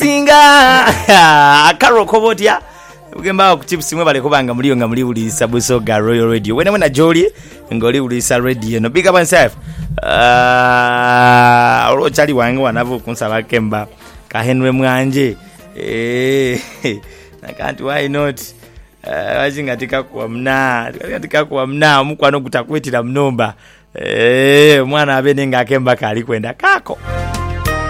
singa akaro kobotia ugamba ku chips mwe bale kubanga muliyo nga muli ulisa Busoga Royal Radio wena joli ngoli ulisa radio no big up yourself olo chali wange wanavu kunsaba kemba ka Henry Mwanje nakanti why not wajingatika kuwa mna omukwano gutakwetira mnomba mwana abenenga akemba kali kwenda kako